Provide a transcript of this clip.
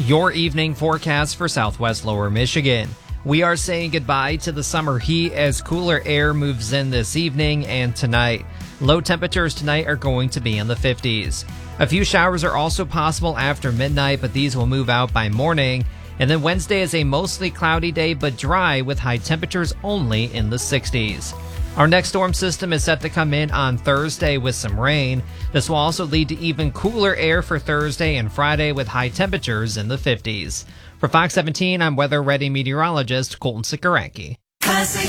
Your evening forecast for southwest lower Michigan. We are saying goodbye to the summer heat as cooler air moves in this evening and tonight. Low temperatures tonight are going to be in the 50s. A few showers are also possible after midnight, but these will move out by morning. And then Wednesday is a mostly cloudy day but dry with high temperatures only in the 60s. Our next storm system is set to come in on Thursday with some rain. This will also lead to even cooler air for Thursday and Friday with high temperatures in the 50s. For Fox 17, I'm weather-ready meteorologist Colton Sikoranki. Classic